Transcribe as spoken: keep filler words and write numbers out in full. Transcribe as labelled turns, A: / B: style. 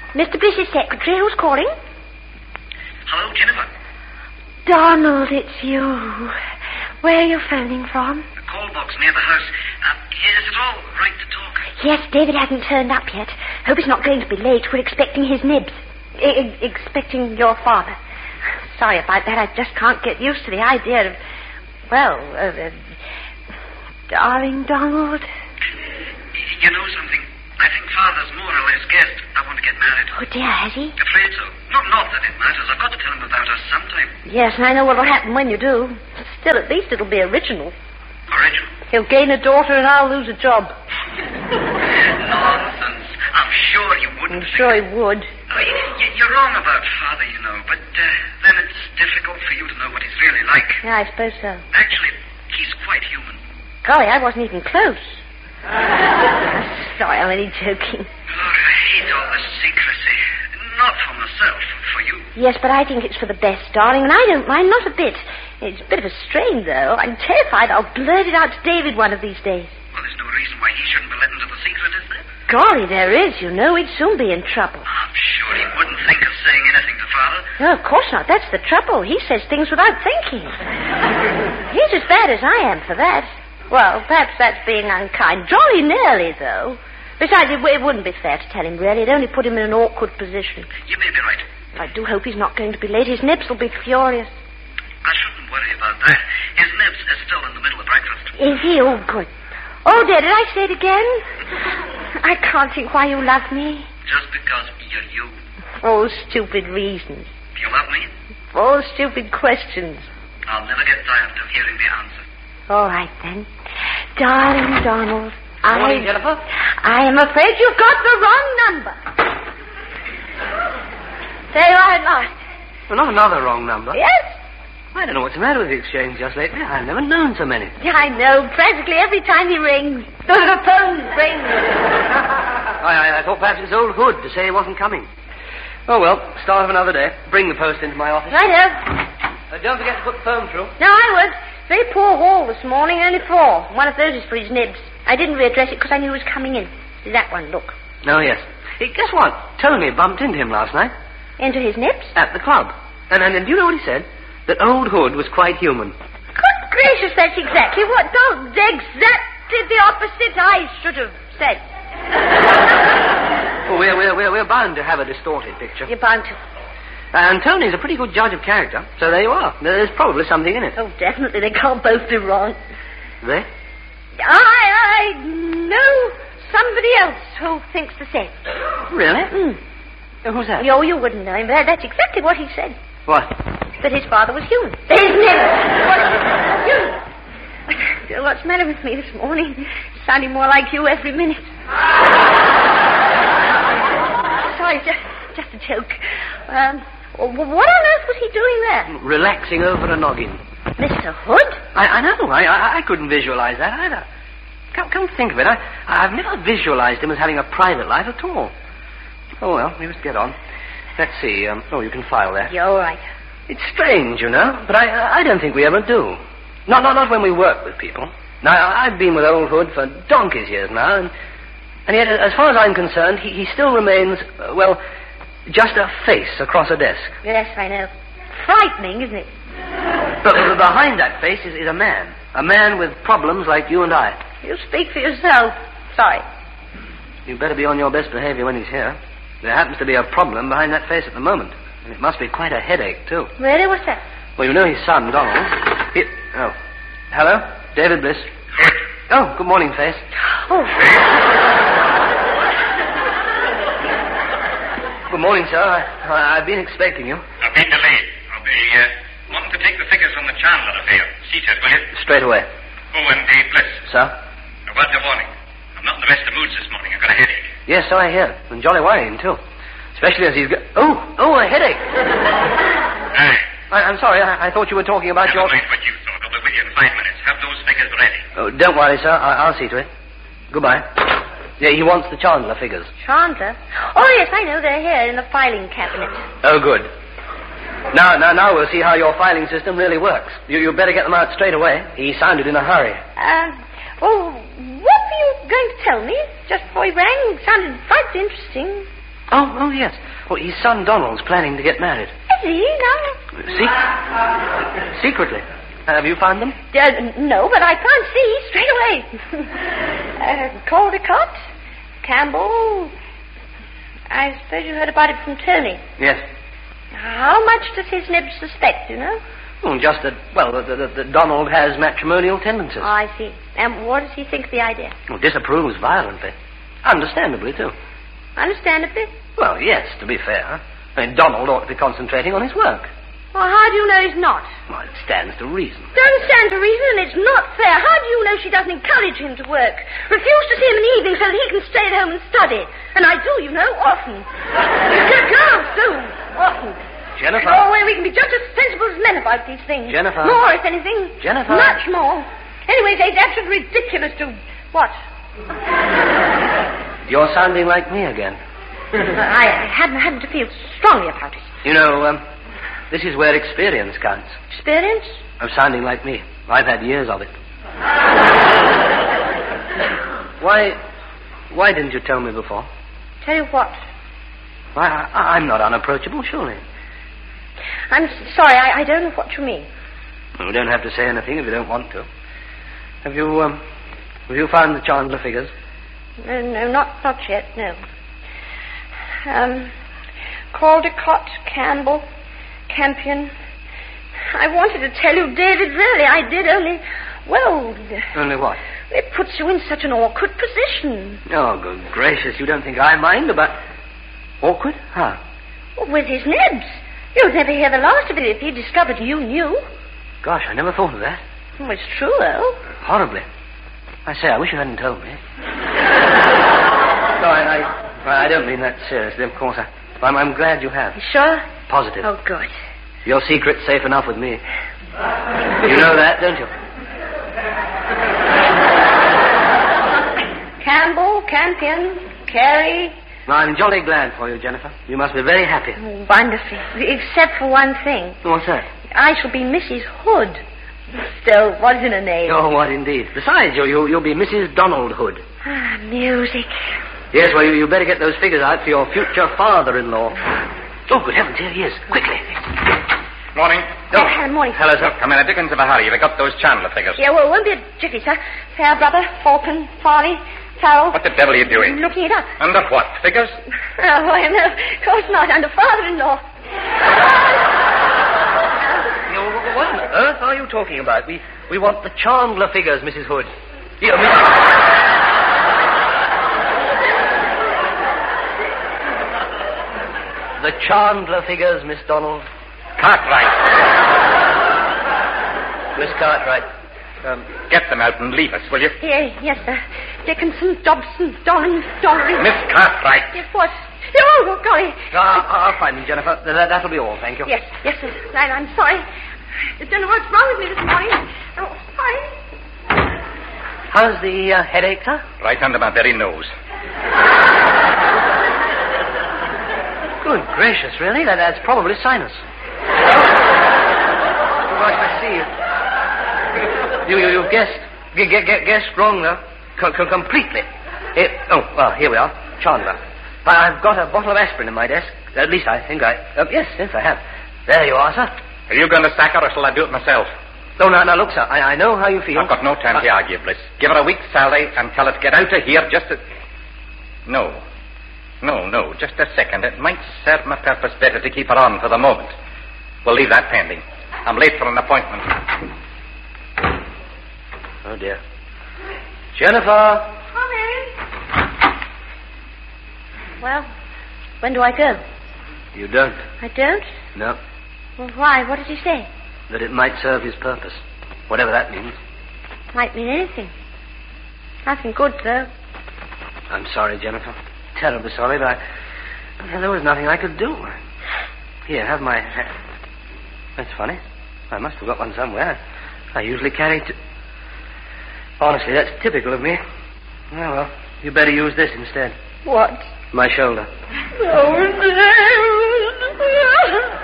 A: Mister Bliss's secretary, who's calling?
B: Hello, Jennifer.
A: Donald, it's you. Where are you phoning from?
B: The call box near the house. Uh, is it all right to talk?
A: Yes, David hasn't turned up yet. Hope he's not going to be late. We're expecting his nibs. I- expecting your father. Sorry about that. I just can't get used to the idea of... Well, uh, uh, darling Donald.
B: You know something? I think Father's more or less guessed I want to get married.
A: Oh, dear, has he?
B: Afraid so. Not, not that it matters. I've got to tell him about us sometime.
A: Yes, and I know what will happen when you do. Still, at least it'll be original.
B: Original?
A: He'll gain a daughter and I'll lose a job.
B: Nonsense. I'm sure you wouldn't.
A: I'm sure he would.
B: Uh, you, you're wrong about Father, you know, but uh, then it's difficult for you to know what he's really like.
A: Yeah, I suppose so.
B: Actually, he's quite human.
A: Golly, I wasn't even close. Sorry, I'm only joking.
B: Oh, I hate all this secrecy. Not for myself, for you.
A: Yes, but I think it's for the best, darling, and I don't mind, not a bit. It's a bit of a strain, though. I'm terrified I'll blurt it out to David one of these days.
B: Well, there's no reason why he shouldn't be let into the secret, is there?
A: Golly, there is, you know. He'd soon be in trouble.
B: I'm sure he wouldn't think of saying anything to Father.
A: No, of course not. That's the trouble. He says things without thinking. He's as bad as I am for that. Well, perhaps that's being unkind. Jolly nearly, though. Besides, it, it wouldn't be fair to tell him, really. It'd only put him in an awkward position.
B: You may be right.
A: I do hope he's not going to be late. His nibs will be furious.
B: I shouldn't worry about that. His nibs is still in the middle of breakfast.
A: Is he? Oh, good. Oh, dear, did I say it again? I can't think why you love me.
B: Just because you're you.
A: Oh, stupid reasons.
B: You love me?
A: Oh, stupid questions.
B: I'll never get tired of hearing the answer.
A: All right, then. Darling Donald, I...
C: Morning, Jennifer.
A: I am afraid you've got the wrong number. There you are at last.
C: Well, not another wrong number.
A: Yes?
C: I don't know what's the matter with the exchange just lately. I've never known so many.
A: Yeah, I know. Practically every time he rings. The phone rings.
C: I, I, I thought perhaps it's old Hood to say he wasn't coming. Oh, well, start of another day. Bring the post into my office.
A: I know.
C: Uh, don't forget to put the phone through.
A: No, I would. Very poor haul this morning, only four. One of those is for his nibs. I didn't readdress it because I knew he was coming in. See that one, look.
C: Oh, yes. Hey, guess what? Tony bumped into him last night.
A: Into his nibs?
C: At the club. And, and, and do you know what he said? That old Hood was quite human.
A: Good gracious, that's exactly what... Oh, exactly the opposite I should have said.
C: Well, we're, we're, we're, we're bound to have a distorted picture.
A: You're bound to.
C: And Tony's a pretty good judge of character, so there you are. There's probably something in it.
A: Oh, definitely. They can't both be wrong.
C: They?
A: I, I know somebody else who thinks the same.
C: Really?
A: Mm.
C: Who's that?
A: Oh, you wouldn't know him, but that's exactly what he said.
C: What?
A: That his father was human. That his name was human. What's the matter with me this morning? Sounding more like you every minute. Sorry, just, just a joke. Um, what on earth was he doing there?
C: Relaxing over a noggin.
A: Mister Hood?
C: I, I know. I, I I couldn't visualize that either. Come, come think of it. I, I've never visualized him as having a private life at all. Oh, well, we must get on. Let's see. Um, oh, you can file there.
A: You're all right.
C: It's strange, you know, but I I don't think we ever do. Not, not, not when we work with people. Now, I've been with old Hood for donkey's years now, and, and yet, as far as I'm concerned, he, he still remains, uh, well, just a face across a desk.
A: Yes, I know. Frightening, isn't it?
C: But behind that face is, is a man. A man with problems like you and I.
A: You speak for yourself. Sorry.
C: You'd better be on your best behavior when he's here. There happens to be a problem behind that face at the moment. And it must be quite a headache, too.
A: Really? What's that?
C: Well, you know his son, Donald. He... Oh. Hello? David Bliss. Oh, good morning, Face.
A: Oh.
C: Good morning, sir. I, I, I've been expecting you.
B: I've been delayed. I'll be uh, wanting to take the figures on the Chandler affair. Seated, will you?
C: Straight away.
B: Oh, and Dave Bliss.
C: Sir?
B: Uh, what's the warning? I'm not in the best of moods this morning. I've got a headache.
C: Yes, so I hear. And jolly worrying, too. Especially as he's got... Oh, oh, a headache.
B: Aye.
C: I, I'm sorry, I, I thought you were talking about
B: Never
C: your...
B: mind what you thought. I'll be with you in five minutes. Have those figures ready.
C: Oh, don't worry, sir. I, I'll see to it. Goodbye. Yeah, he wants the Chandler figures.
A: Chandler? Oh, yes, I know. They're here in the filing cabinet.
C: Oh, good. Now, now, now we'll see how your filing system really works. You, you better get them out straight away. He sounded in a hurry.
A: Uh, oh, what were you going to tell me just before he rang? It sounded quite interesting.
C: Oh, oh, yes. Well, his son Donald's planning to get married.
A: Is he now?
C: Se- secretly. Have you found them?
A: Uh, no, but I can't see straight away. uh, Caldecott, Campbell. I suppose you heard about it from Tony.
C: Yes.
A: How much does his nib suspect, you know?
C: Well, just that, well, that, that, that Donald has matrimonial tendencies.
A: Oh, I see. And what does he think of the idea?
C: Well, disapproves violently. Understandably, too.
A: Understandably?
C: Well, yes, to be fair. I mean, Donald ought to be concentrating on his work.
A: Well, how do you know he's not?
C: Well, it stands to reason.
A: Doesn't stand to reason, and it's not fair. How do you know she doesn't encourage him to work? Refuse to see him in the evening so that he can stay at home and study. And I do, you know, often. Good girls do, often.
C: Jennifer.
A: Oh, well, we can be just as sensible as men about these things.
C: Jennifer.
A: More, if anything.
C: Jennifer.
A: Much more. Anyways, it's absolutely ridiculous to... What?
C: You're sounding like me again.
A: I hadn't, hadn't to feel strongly about it.
C: You know, um, this is where experience counts.
A: Experience?
C: Of sounding like me. I've had years of it. Why... Why didn't you tell me before?
A: Tell you what?
C: Why, I, I'm not unapproachable, surely.
A: I'm sorry, I, I don't know what you mean.
C: You don't have to say anything if you don't want to. Have you, um... Have you found the Chandler figures?
A: No, no, not, not yet, no. Um... Caldecott, Campbell, Campion. I wanted to tell you, David, really, I did, only, well...
C: Only what?
A: It puts you in such an awkward position.
C: Oh, good gracious, you don't think I mind about... Awkward? How?
A: Well, with his nibs. You'd never hear the last of it if he discovered you knew.
C: Gosh, I never thought of that.
A: Well, it's true, though.
C: Horribly. I say, I wish you hadn't told me. No, I, I, I don't mean that seriously, of course. I, I'm, I'm glad you have.
A: You sure?
C: Positive.
A: Oh, good.
C: Your secret's safe enough with me. You know that, don't you?
A: Campbell, Campion, Carey.
C: I'm jolly glad for you, Jennifer. You must be very happy.
A: Oh, wonderfully. Except for one thing.
C: What's that?
A: I shall be Missus Hood. Still, what's in a name?
C: Oh, what indeed. Besides, you, you, you'll be Missus Donald Hood.
A: Ah, music.
C: Yes, well, you, you better get those figures out for your future father-in-law. Oh, good heavens, here he is. Quickly.
D: Morning.
C: Oh,
A: Uh, hello, morning.
C: Hello, sir.
D: I'm in a dickens of a hurry. Have you got those Chandler figures?
A: Yeah, well, it won't be a jiffy, sir. Fairbrother, Falcon, Farley, Farrell.
D: What the devil are you doing?
A: Looking it up.
D: Under what? Figures?
A: Oh, why, no, of course not. Under father-in-law.
C: You know, what on earth are you talking about? We we want the Chandler figures, Missus Hood. Yeah, Missus The Chandler figures, Miss Donald.
D: Cartwright.
C: Miss Cartwright. Um,
D: Get them out and leave us, will you?
A: Yeah, yes, sir. Dickinson, Dobson, Dolan, Dollery.
D: Miss Cartwright.
A: Yes, what? Oh, golly.
C: I'll, I'll find them, Jennifer. That, that'll be all, thank you.
A: Yes, yes, sir. I, I'm sorry. I don't know what's wrong with me this morning. Oh, sorry.
C: How's the uh, headache, sir?
D: Right under my very nose.
C: Good gracious, really? That, that's probably sinus. Oh, gosh, I see. You, you, you've guessed, g- g- g- guessed wrong, though. C- c- completely. It, oh, well, here we are. Chandler. I- I've got a bottle of aspirin in my desk. At least I think I... Uh, yes, yes, I have. There you are, sir.
D: Are you going to sack her, or shall I do it myself?
C: Oh, now, now, look, sir, I, I know how you feel.
D: I've got no time
C: uh,
D: to argue, Bliss. Give her a week's salary and tell her to get out of here just as... No. No, no, just a second. It might serve my purpose better to keep her on for the moment. We'll leave that pending. I'm late for an appointment.
C: Oh, dear. Jennifer!
A: Come in. Well, when do I go?
C: You don't?
A: I don't?
C: No.
A: Well, why? What did he say?
C: That it might serve his purpose. Whatever that means.
A: Might mean anything. Nothing good, though.
C: I'm sorry, Jennifer. Terribly sorry, but I, there was nothing I could do. Here, have my... That's funny. I must have got one somewhere. I usually carry... T- Honestly, that's typical of me. Oh, well, you better use this instead.
A: What?
C: My shoulder.
A: Oh, no.